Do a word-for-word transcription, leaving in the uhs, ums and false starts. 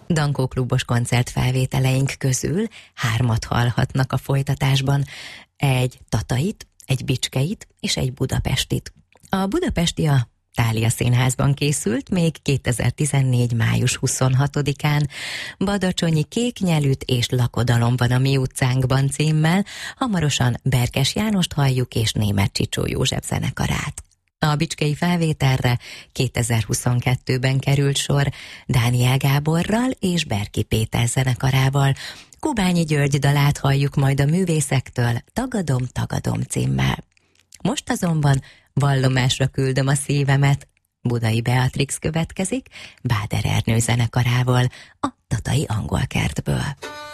Dankó klubos koncertfelvételeink közül hármat hallhatnak a folytatásban, egy tatait, egy bicskeit és egy budapestit. A budapesti a Thália Színházban készült még kétezer-tizennégy. május huszonhatodikán, Badacsonyi Kéknyelűt és Lakodalom van a mi utcánkban címmel, hamarosan Berkes Jánost halljuk és Németh Csicsó József zenekarát. A bicskei felvételre kétezer-huszonkettőben került sor Dániel Gáborral és Berki Péter zenekarával. Kubányi György dalát halljuk majd a művészektől Tagadom, tagadom címmel. Most azonban vallomásra küldöm a szívemet. Budai Beatrix következik Báder Ernő zenekarával a Tatai Angolkertből.